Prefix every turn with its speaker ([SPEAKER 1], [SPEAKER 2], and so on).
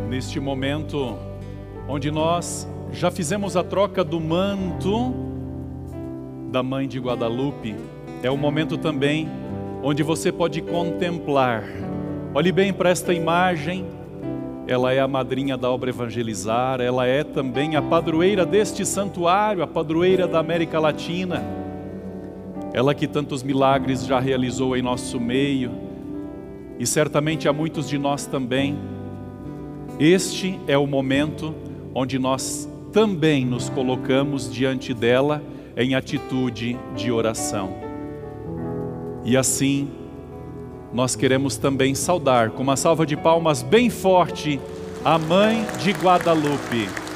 [SPEAKER 1] Neste momento onde nós já fizemos a troca do manto da Mãe de Guadalupe, é o momento também onde você pode contemplar. Olhe bem para esta imagem. Ela é a madrinha da obra Evangelizar, ela é também a padroeira deste santuário, a padroeira da América Latina. Ela que tantos milagres já realizou em nosso meio, e certamente a muitos de nós também. Este é o momento onde nós também nos colocamos diante dela em atitude de oração. E assim, nós queremos também saudar com uma salva de palmas bem forte a Mãe de Guadalupe.